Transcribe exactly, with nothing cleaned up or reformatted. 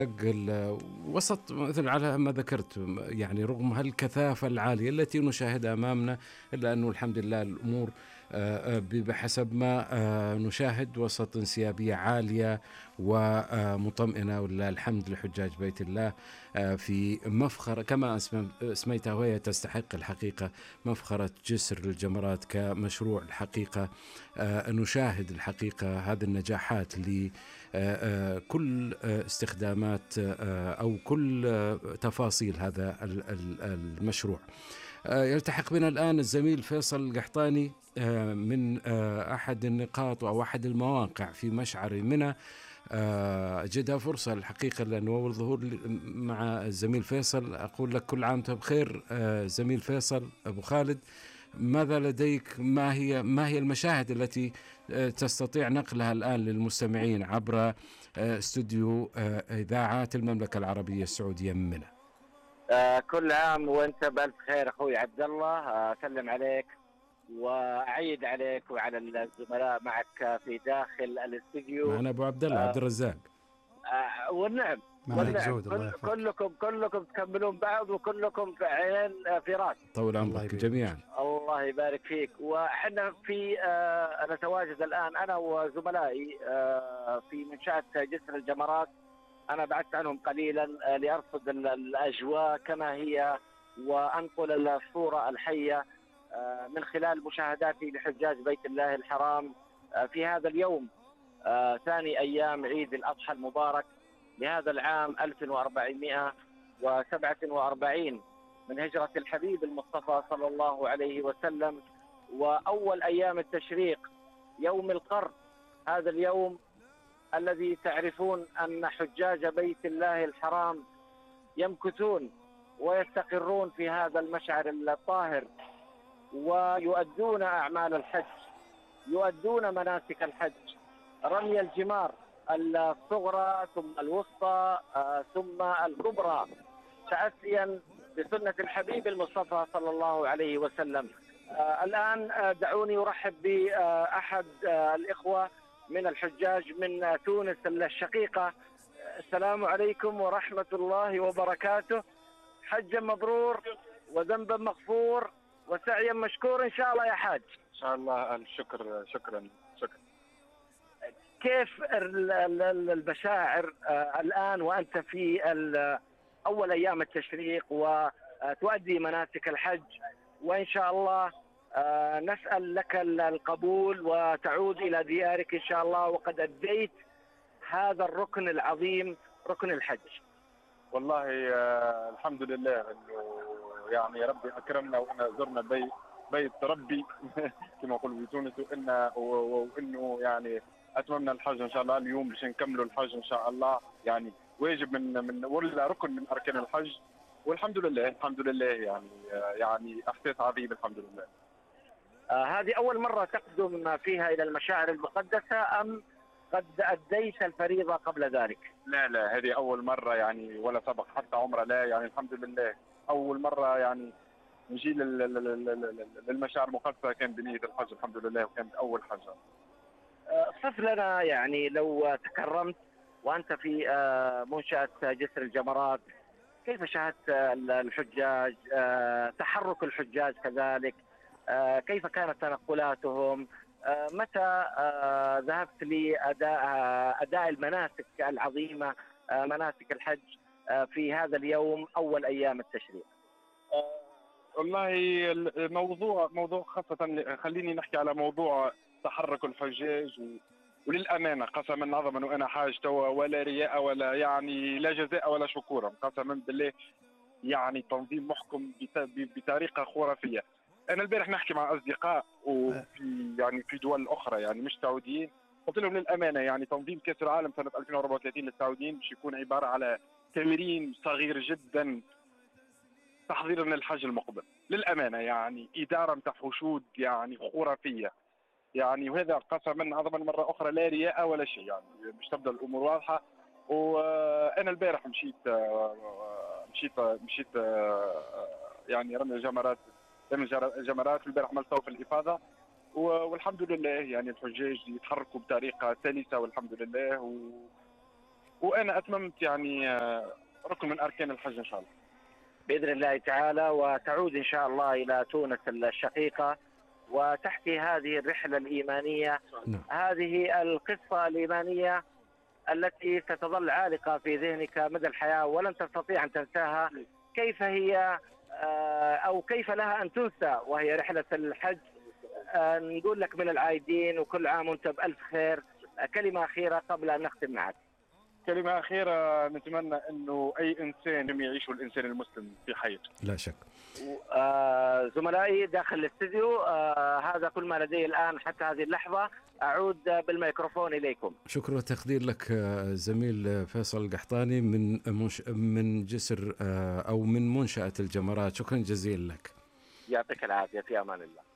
ال- وسط مثل على ما ذكرت، يعني رغم هالكثافة العالية التي نشاهدها أمامنا، إلا أنه الحمد لله الأمور آه، آه، بحسب ما آه، نشاهد وسط انسيابية عالية ومطمئنة، ولله الحمد لحجاج بيت الله آه، في مفخرة كما اسم- سميتها، وهي تستحق الحقيقة مفخرة جسر الجمرات كمشروع الحقيقة. آه، نشاهد الحقيقة هذه النجاحات لكل استخدامات آه، أو كل آه، تفاصيل هذا ال- ال- المشروع. آه، يلتحق بنا الآن الزميل فيصل القحطاني آه، من آه، أحد النقاط أو أحد المواقع في مشعر منى. آه، أجدها فرصة الحقيقة، لأنه أول ظهور لي مع الزميل فيصل. أقول لك كل عام وأنت بخير آه، زميل فيصل أبو خالد. ماذا لديك؟ ما هي ما هي المشاهد التي آه، تستطيع نقلها الآن للمستمعين عبر آه، استوديو آه، إذاعات المملكة العربية السعودية من منى؟ آه كل عام وانت بألف خير اخوي عبد الله. آه، اسلم عليك واعيد عليك وعلى الزملاء معك في داخل الاستديو. معنا أبو عبد الله عبد آه الرزاق. آه والنعم معك نعم، والنعم جود، الله كل يحفظك. كلكم كلكم تكملون بعض وكلكم في عين آه، في راس. طول الله عمرك يبارك. جميعا. الله يبارك فيك. وحنا في آه نتواجد الان انا وزملائي آه في منشأة جسر الجمرات. أنا بعدت عنهم قليلا آه، لأرصد ال- الأجواء كما هي وأنقل الصورة الحية آه، من خلال مشاهداتي لحجاج بيت الله الحرام آه، في هذا اليوم، آه، ثاني أيام عيد الأضحى المبارك لهذا العام ألف وأربعمائة وسبعة وأربعين من هجرة الحبيب المصطفى صلى الله عليه وسلم، وأول أيام التشريق يوم القر. هذا اليوم الذي تعرفون أن حجاج بيت الله الحرام يمكثون ويستقرون في هذا المشعر الطاهر ويؤدون أعمال الحج، يؤدون مناسك الحج، رمي الجمار الصغرى ثم الوسطى آه، ثم الكبرى، تأسيا بسنة الحبيب المصطفى صلى الله عليه وسلم. آه، الآن آه، دعوني أرحب بأحد آه، الإخوة من الحجاج من آه، تونس الشقيقة. السلام عليكم ورحمة الله وبركاته. حجا مبرور وذنبا مغفور وسعيا مشكور إن شاء الله يا حاج. ان شاء الله. الف شكر. شكرا شكرا. كيف ال- ال- المشاعر آه، الآن وأنت في ال- أول أيام التشريق وتؤدي مناسك الحج، وإن شاء الله آه، نسأل لك ال- القبول وتعود إلى ديارك إن شاء الله وقد أديت هذا الركن العظيم، ركن الحج؟ والله آه الحمد لله انه يعني ربي اكرمنا وان زرنا بيت بيت ربي كما يقولوا في تونس، وان وانه يعني اتممنا الحج ان شاء الله اليوم باش نكملوا الحج ان شاء الله. يعني واجب من من ولا ركن من اركان الحج، والحمد لله الحمد لله. يعني آه يعني احساس عظيم الحمد لله. آه، هذه أول مرة تقدم فيها إلى المشاعر المقدسة أم قد أديت الفريضة قبل ذلك؟ لا لا، هذه أول مرة يعني، ولا سبق حتى عمره، لا يعني الحمد لله أول مرة يعني نجي لل- لل- لل- لل- للمشاعر المقدسة. كان بنية الحج الحمد لله، وكانت أول حجة. آه، صف لنا يعني لو تكرمت وأنت في آه، منشأة جسر الجمرات، كيف شاهدت آه، الحجاج، آه، تحرك الحجاج كذلك، آه، كيف كانت تنقلاتهم، آه، متى آه، ذهبت لأداء آه، أداء المناسك العظيمة، آه، مناسك الحج آه، في هذا اليوم أول أيام التشريق؟ والله الموضوع موضوع خاصة، خليني نحكي على موضوع تحرك الحجاج و... وللأمانة قسما عظما وأنا حاج توا، ولا رياء ولا يعني لا جزاء ولا شكورا، قسما بالله يعني تنظيم محكم بت- بطريقة خرافية. أنا البارح نحكي مع أصدقاء وفي يعني في دول أخرى يعني مش سعوديين، قلت لهم للأمانة يعني تنظيم كأس العالم سنة ألفين وأربعة وثلاثين للسعوديين باش يكون عبارة على تمرين صغير جدا تحضيرا للحج المقبل. للأمانة يعني إدارة متاع حشود يعني خرافية يعني، وهذا قسما عظما مرة أخرى لا رياء ولا شيء، يعني باش تبدا الأمور واضحة. وأنا البارح مشيت مشيت مشيت يعني رمي الجمرات، رمي الجمرات البارح عملت في الإفاضة، والحمد لله يعني الحجاج يتحركوا بطريقة سلسة والحمد لله. و وانا اتممت يعني ركن من اركان الحج ان شاء الله باذن الله تعالى، وتعود ان شاء الله الى تونس الشقيقه وتحكي هذه الرحله الايمانيه. نعم. هذه القصه الايمانيه التي ستظل عالقه في ذهنك مدى الحياه ولن تستطيع ان تنساها. كيف هي او كيف لها ان تنسى وهي رحله الحج؟ نقول لك من العايدين وكل عام وانت بألف خير. كلمة أخيرة قبل أن نختم معك. كلمة أخيرة، نتمنى أنه أي إنسان يعيش الإنسان المسلم في حياته. لا شك. آه زملائي داخل الاستديو، آه هذا كل ما لدي الآن حتى هذه اللحظة. أعود بالميكروفون إليكم. شكر وتقدير لك زميل فيصل القحطاني من منش... من جسر أو من منشأة الجمرات. شكرا جزيلا لك. يعطيك العافية، في أمان الله.